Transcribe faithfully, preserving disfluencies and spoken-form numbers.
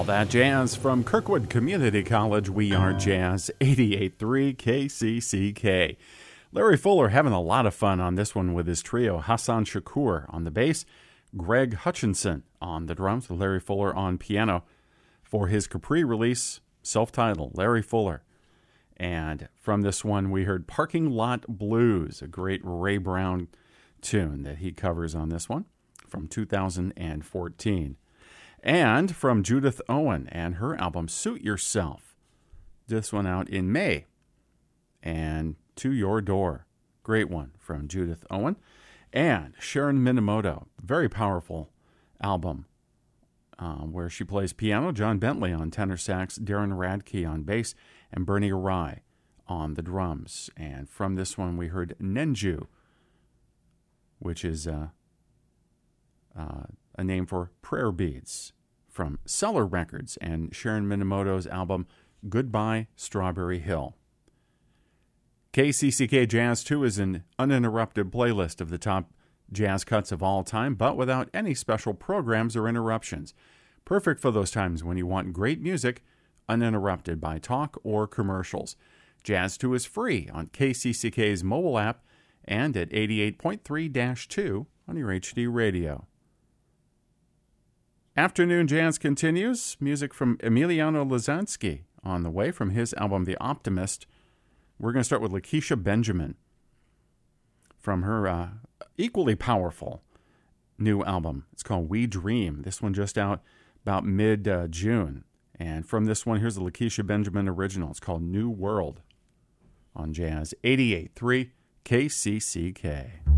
All that jazz from Kirkwood Community College. We are Jazz eighty-eight point three K C C K. Larry Fuller having a lot of fun on this one with his trio. Hassan Shakur on the bass, Greg Hutchinson on the drums, Larry Fuller on piano for his Capri release, self-titled, Larry Fuller. And from this one, we heard Parking Lot Blues, a great Ray Brown tune that he covers on this one from two thousand fourteen. And from Judith Owen and her album Suit Yourself. This one out in May. And To Your Door. Great one from Judith Owen. And Sharon Minamoto. Very powerful album uh, where she plays piano. John Bentley on tenor sax. Darren Radke on bass. And Bernie Arai on the drums. And from this one we heard Nenju, which is uh, uh, a name for prayer beads, from Cellar Records and Sharon Minamoto's album Goodbye Strawberry Hill. K C C K Jazz two is an uninterrupted playlist of the top jazz cuts of all time, but without any special programs or interruptions. Perfect for those times when you want great music uninterrupted by talk or commercials. Jazz two is free on K C C K's mobile app and at eighty-eight point three dash two on your H D radio. Afternoon Jazz continues. Music from Emiliano Lazansky on the way from his album The Optimist. We're going to start with Lakeisha Benjamin from her uh, equally powerful new album. It's called We Dream. This one just out about mid-June. Uh, and from this one, here's the Lakeisha Benjamin original. It's called New World on Jazz eighty-eight point three K C C K.